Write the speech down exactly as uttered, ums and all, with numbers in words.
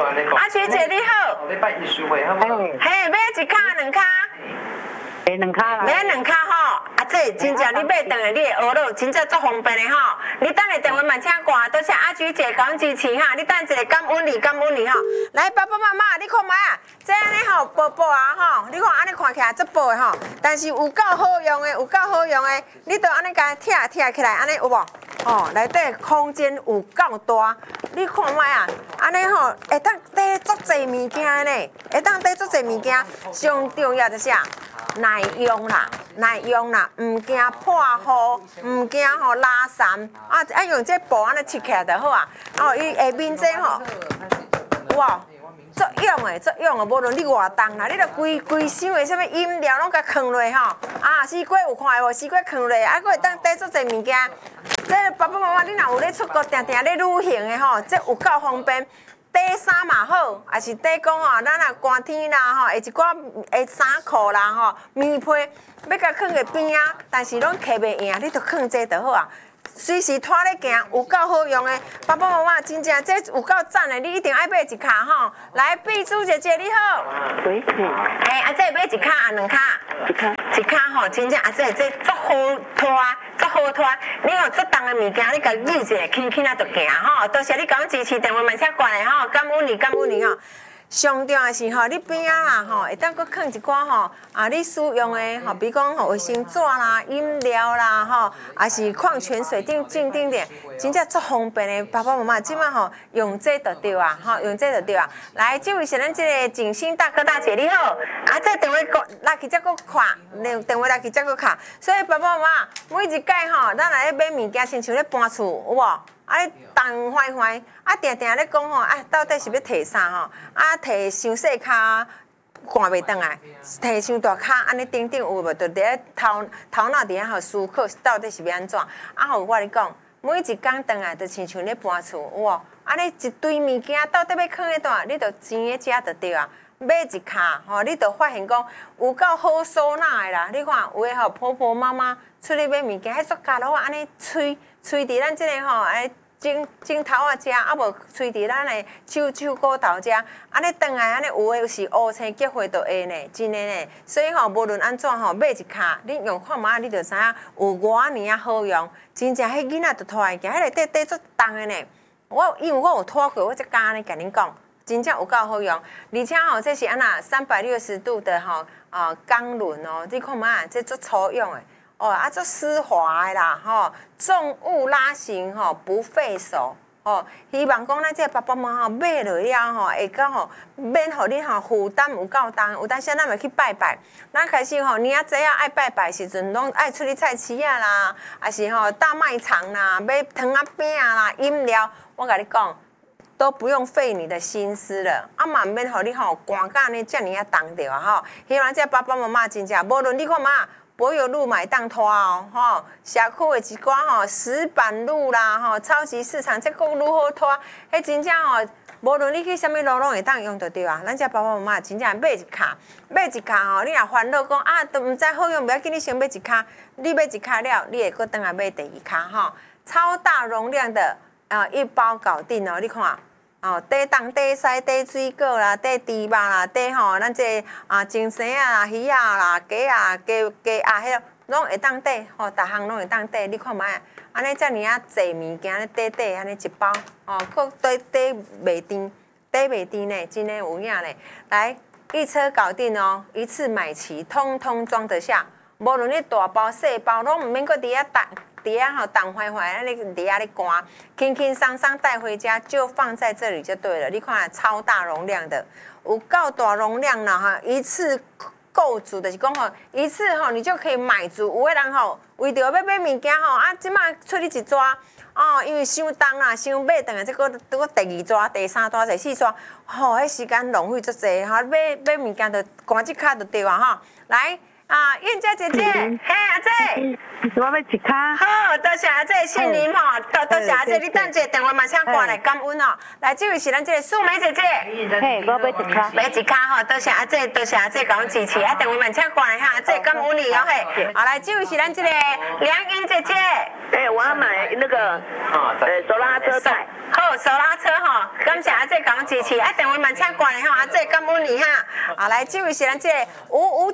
阿菊姐你好。 你拜艺术会好无？ 嘿，买一卡两卡？ 买两卡啦。 买两卡吼，啊这真正你买回来你的学了，真正足方便的吼。你等下电话慢请挂，多谢阿菊姐讲支持哈。你等一个感恩你，感恩你吼。来，爸爸妈妈，你看卖啊，这安尼吼薄薄啊吼，你看安尼看起来足薄的吼，但是有够好用的，有够好用的，你都安尼甲拆拆起来，安尼有无？哦，内底空间有够大，你看卖啊，安尼吼会当堆足侪物件呢，会当堆足侪物件，上重要就是啊，耐用啦，耐用啦，唔惊破雨，唔惊吼拉衫，啊啊用这布安尼切起来就好啊，哦伊下面这吼，哇！足用的，足用的，无论你偌重啦，你著规规箱的什么饮料拢甲放落吼，啊，西瓜有看无？西瓜放落，啊，佫会当缀足侪物件。这爸爸妈妈，你若有咧出国，定定咧旅行的吼，这有够方便。缀衫嘛好，也是缀讲吼，咱若寒天啦吼，下一寡下衫裤啦吼，棉被要甲放伫边啊，但是拢摕袂赢，你著放这就好啊。随时拖咧行，有够好用的，爸爸妈妈真正这有够赞的，你一定爱买一卡吼。来，碧珠姐姐你好。 喂。 哎，啊这买一卡啊两卡？ 一卡。 一卡吼，真正啊这这足好拖，足好拖。你有足重的物件，你甲拎一下，轻轻啊就行吼。多谢你讲支持，电话慢车挂的吼，感恩你，感恩你吼。上重要是吼，你边啊啦吼，会当搁放一寡吼啊，你使用的吼，比如讲吼卫生纸啦、饮料啦吼，还是矿泉水定静定点，真正足方便的。爸爸妈妈即摆吼用这就对啊，吼用这就对啊。来，这位是咱这个景星大哥大姐你好，啊这电话拉起才搁卡，电话拉起才搁卡，所以爸爸妈妈每一摆吼，咱来买物件，亲像咧搬厝，有无？啊，动坏坏，啊，定定咧讲吼，啊，到底是要摕啥吼？啊，摕伤细卡，赶袂转来；摕伤大卡，安尼顶顶有无？就伫咧头头脑底下吼思考，到底是要安怎？啊，互我咧讲，每一工转来，就亲像咧搬厝，有无？安尼一堆物件，到底要放喺倒？你着钱诶遮就对啊。买一卡吼，你着发现讲有够好收纳的啦。你看有诶吼，婆婆妈妈出去买物件，迄作家佬安尼吹。吹伫咱即个吼，哎，镜镜头啊遮，啊无吹伫咱的手手骨头遮，安尼转来安尼有诶是乌青结花就会呢，真诶呢。所以吼，无论安怎吼，买一卡，你用看卖，你就知影有偌尼啊好用。真正迄囡仔就拖来行，迄内底底足重诶呢。我因为我有拖过，我才敢安尼甲恁讲，真正有够好用。而且吼，这是安那三百六十度的吼啊钢轮哦，你看卖，这足粗用诶。哦，啊，做丝滑的啦，吼，重物拉行吼，不费手，吼，希望讲咱这爸爸妈妈吼买落了吼，会讲吼免互你吼负担有够重，有当时咱会去拜拜，咱开始吼年仔仔爱拜拜时阵，拢爱出去菜市啊啦，还是吼大卖场啦，买糖仔饼啦，饮料，我甲你讲，都不用费你的心思了，啊嘛免互你吼赶到呢遮尔啊重着啊吼，希望这爸爸妈妈真正，无论你看嘛。柏油路买当拖哦，吼，社区的一寡吼石板路啦，吼，超级市场这个如何拖？迄真正吼，无论你去啥物路拢会当用得着啊。咱这爸爸妈妈真正买一卡，买一卡吼，你若烦恼讲啊，都毋知好用，不要紧，你先买一卡。你买一卡了，你会搁倒来买第二卡吼。超大容量的啊，一包搞定哦，你看。哦，底冻、底西、底水果啦，底猪肉啦，底吼，咱这啊，精生啊、鱼啊啦、鸡啊、鸡鸡啊，迄拢会当底，吼，逐项拢会当底。你看卖，安尼遮尔啊，济物件咧底底，安尼一包，哦，佫底底袂甜，底袂甜呢，真诶有影咧。来，一车搞定哦，一次买齐，通通装得下。无论你大包细包，拢毋免佫伫遐冻。底下吼冻坏坏，安尼底下咧干，轻轻松松带回家，就放在这里就对了。你看，超大容量的，有够大容量啦哈，一次购足的是讲吼，一次吼你就可以买足。有的人吼为着要买物件吼，啊，即马出去一抓哦，因为伤重啦，伤买等下再搁搁第二抓、第三抓、第四抓，吼，迄时间浪费足济哈。买买物件就赶即卡就对啊哈。来， 啊，燕佳姐姐，嘿阿姐， 我要一卡。 好，多谢阿姐信任吼，多多谢阿姐，你等一下电话马上挂来感恩哦。来，这位是咱这个素梅姐姐， 嘿，我要一卡。 买一卡吼，多谢阿姐，多谢阿姐甲阮支持，啊，电话马上挂来哈，阿姐感恩你哦嘿。好，来，这位是咱这个梁英姐姐， 哎，我要买那个呃手拉车菜。 好，手拉车吼，感谢阿姐甲阮支持，啊，电话马上挂来哈，阿姐感恩你哈。好，来，这位是咱这个吴吴